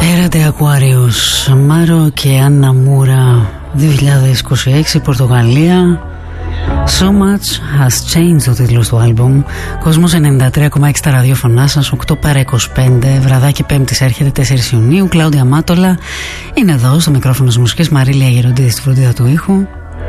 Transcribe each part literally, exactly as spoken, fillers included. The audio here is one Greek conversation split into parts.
Πέρατε Aquarius, Μάρο και Άννα Μούρα, δύο χιλιάδες είκοσι έξι, Πορτογαλία. So much has changed ο τίτλος του άλμπουμ. Κόσμος ενενήντα τρία κόμμα έξι τα ραδιόφωνά σας, οκτώ παρά είκοσι πέντε, βραδάκι Πέμπτης έρχεται τέσσερις Ιουνίου. Κλάουδια Μάτολα είναι εδώ στο μικρόφωνο της μουσικής, Μαρίλια Γεροντίδη στη φροντίδα του ήχου.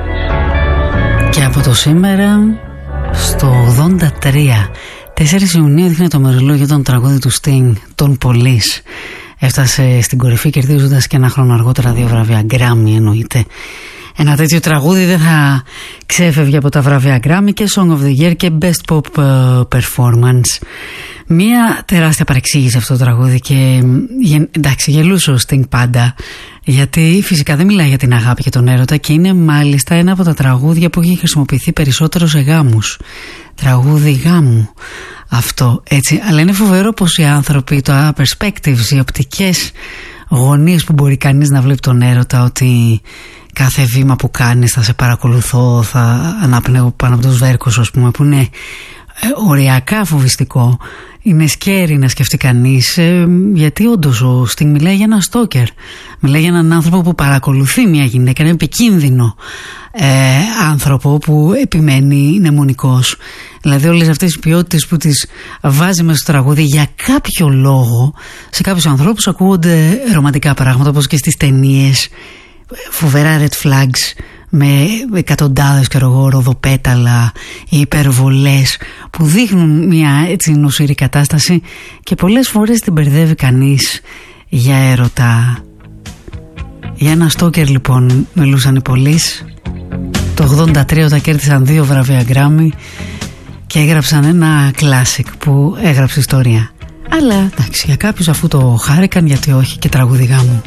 Και από το σήμερα στο ογδόντα τρία, τέσσερις Ιουνίου, δείχνει το μερολόγιο των τραγούδι του Sting, των Police. Έφτασε στην κορυφή, κερδίζοντας και ένα χρόνο αργότερα δύο βραβεία Grammy, εννοείται. Ένα τέτοιο τραγούδι δεν θα ξέφευγε από τα βραβεία Grammy και Song of the Year και Best Pop Performance. Μία τεράστια παρεξήγηση αυτό το τραγούδι και εντάξει, γελούσε ο Sting πάντα, γιατί φυσικά δεν μιλάει για την αγάπη και τον έρωτα και είναι μάλιστα ένα από τα τραγούδια που έχει χρησιμοποιηθεί περισσότερο σε γάμους. Τραγούδι γάμου αυτό, έτσι. Αλλά είναι φοβερό πως οι άνθρωποι, τα perspectives, οι οπτικές γωνίες που μπορεί κανείς να βλέπει τον έρωτα, ότι κάθε βήμα που κάνεις θα σε παρακολουθώ, θα αναπνέω πάνω από τους βέρκους, ας πούμε, που είναι ε, οριακά φοβιστικό. Είναι σκέρι να σκεφτεί κανείς, ε, γιατί όντως ο Sting μιλάει για ένα στόκερ, μιλάει για έναν άνθρωπο που παρακολουθεί μια γυναίκα, ένα επικίνδυνο ε, άνθρωπο που επιμένει νεμονικός. Δηλαδή όλες αυτές τις ποιότητες που τις βάζει μέσα στο τραγούδι, για κάποιο λόγο σε κάποιους ανθρώπους ακούγονται ρομαντικά πράγματα, όπως και στις ταινίες, φοβερά red flags με εκατοντάδες και εγώ ροδοπέταλα, οι υπερβολές που δείχνουν μια έτσι νοσηρή κατάσταση και πολλές φορές την μπερδεύει κανείς για έρωτα. Για ένα στόκερ λοιπόν μιλούσαν οι Police το ογδόντα τρία, όταν κέρδισαν δύο βραβεία Grammy και έγραψαν ένα classic που έγραψε ιστορία. Αλλά εντάξει, για κάποιους αφού το χάρηκαν, γιατί όχι, και τραγούδι γάμου.